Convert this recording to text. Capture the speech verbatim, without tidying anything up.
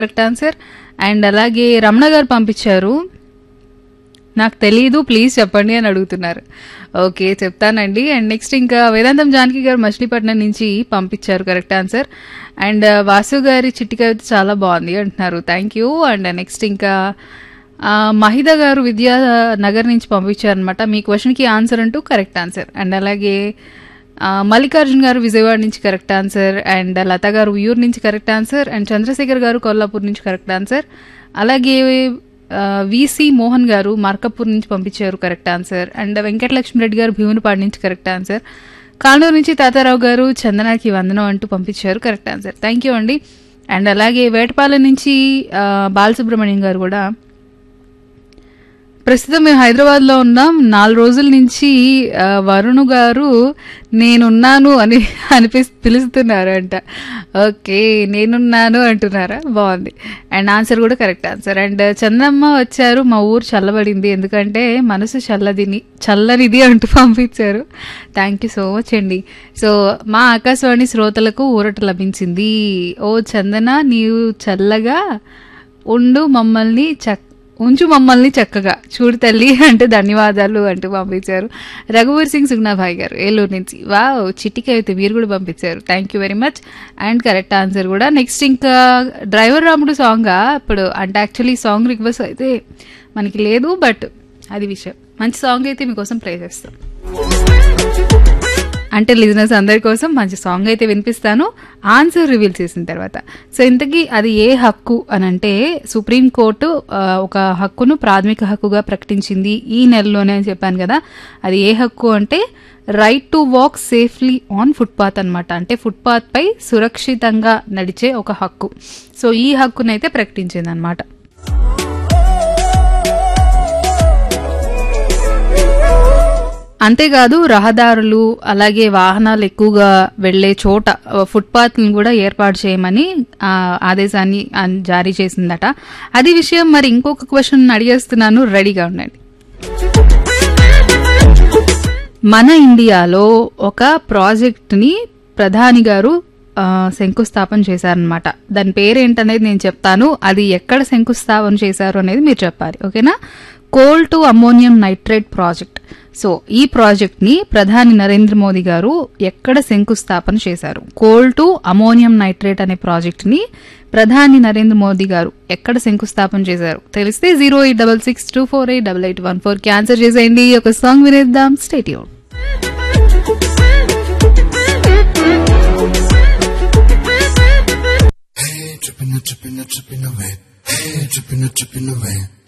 Correct answer. And అలాగే రమణ గారు పంపించారు, నాకు తెలీదు ప్లీజ్ చెప్పండి అని అడుగుతున్నారు. ఓకే చెప్తానండి. అండ్ నెక్స్ట్ ఇంకా వేదాంతం జానకి గారు మచిలీపట్నం నుంచి పంపించారు కరెక్ట్ ఆన్సర్. అండ్ వాసు గారి చిట్టి కవిత చాలా బాగుంది అంటున్నారు, థ్యాంక్ యూ. అండ్ నెక్స్ట్ ఇంకా మహిద గారు విద్యానగర్ నుంచి పంపించారనమాట, మీ క్వశ్చన్కి ఆన్సర్ అంటూ కరెక్ట్ ఆన్సర్. అండ్ అలాగే మల్లికార్జున్ గారు విజయవాడ నుంచి కరెక్ట్ ఆన్సర్. అండ్ లత గారు ఉయ్యూరు నుంచి కరెక్ట్ ఆన్సర్. అండ్ చంద్రశేఖర్ గారు కొల్లాపూర్ నుంచి కరెక్ట్ ఆన్సర్. అలాగే విసి మోహన్ గారు మార్కపూర్ నుంచి పంపించారు కరెక్ట్ ఆన్సర్. అండ్ వెంకటలక్ష్మిరెడ్డి గారు భీమునిపాడు నుంచి కరెక్ట్ ఆన్సర్. కానూరు నుంచి తాతారావు గారు చందనాకి వందనం అంటూ పంపించారు కరెక్ట్ ఆన్సర్, థ్యాంక్ యూ అండి. అండ్ అలాగే వేటపాలెం నుంచి బాలసుబ్రహ్మణ్యం గారు కూడా, ప్రస్తుతం మేము హైదరాబాద్లో ఉన్నాం, నాలుగు రోజుల నుంచి వరుణు గారు నేనున్నాను అని అనిపి పిలుస్తున్నారు అంట. ఓకే నేనున్నాను అంటున్నారా, బాగుంది. అండ్ ఆన్సర్ కూడా కరెక్ట్ ఆన్సర్. అండ్ చందమ్మ వచ్చారు, మా ఊరు చల్లబడింది ఎందుకంటే మనసు చల్లదిని చల్లనిది అంటూ పంపించారు, థ్యాంక్ యూ సో మచ్ అండి. సో మా ఆకాశవాణి శ్రోతలకు ఊరట లభించింది, ఓ చందన నీవు చల్లగా ఉండు మమ్మల్ని చక్క ఉంచు మమ్మల్ని చక్కగా చూడు తల్లి అంటే ధన్యవాదాలు అంటూ పంపించారు రఘువీర్ సింగ్ సుగ్నాభాయ్ గారు ఏలూరు నుంచి. వావ్ చిట్టికి అయితే మీరు కూడా పంపించారు, thank you very much. And correct answer కూడా. నెక్స్ట్ ఇంకా డ్రైవర్ రాముడు సాంగ్ ఇప్పుడు అంటే యాక్చువల్లీ సాంగ్ రిక్వెస్ట్ అయితే మనకి లేదు, బట్ అది విషయం. మంచి సాంగ్ అయితే మీకోసం ప్లే చేస్తాం, అంటే లిజనర్స్ అందరి కోసం మంచి సాంగ్ అయితే వినిపిస్తాను ఆన్సర్ రివీల్ చేసిన తర్వాత. సో ఇంతకీ అది ఏ హక్కు అని అంటే, సుప్రీంకోర్టు ఒక హక్కును ప్రాథమిక హక్కుగా ప్రకటించింది ఈ నెలలోనే అని చెప్పాను కదా, అది ఏ హక్కు అంటే right to walk safely on footpath అనమాట. అంటే ఫుట్పాత్ పై సురక్షితంగా నడిచే ఒక హక్కు. సో ఈ హక్కునైతే ప్రకటించింది అనమాట. అంతేకాదు రహదారులు అలాగే వాహనాలు ఎక్కువగా వెళ్లే చోట ఫుట్పాత్లను కూడా ఏర్పాటు చేయమని ఆదేశాన్ని జారీ చేసిందట. అది విషయం. మరి ఇంకొక క్వశ్చన్ అడిగేస్తున్నాను, రెడీగా ఉండండి. మన ఇండియాలో ఒక ప్రాజెక్ట్ ని ప్రధాని గారు శంకుస్థాపన చేశారనమాట. దాని పేరేంటనేది నేను చెప్తాను, అది ఎక్కడ శంకుస్థాపన చేశారు అనేది మీరు చెప్పాలి, ఓకేనా? Coal to ammonium nitrate project. So ఈ ప్రాజెక్ట్ ని ప్రధాని నరేంద్ర మోదీ గారు ఎక్కడ శంకుస్థాపన చేశారు? కోల్ టు అమోనియం నైట్రేట్ అనే ప్రాజెక్ట్ ని ప్రధాని నరేంద్ర మోదీ గారు ఎక్కడ శంకుస్థాపన చేశారు? తెలిస్తే zero eight double six two four eight double eight one four కి ఆన్సర్ చేసేయండి. ఒక సాంగ్ వినేద్దాం, stay tune. Hey, tripping, tripping, tripping away. Hey, tripping, tripping away.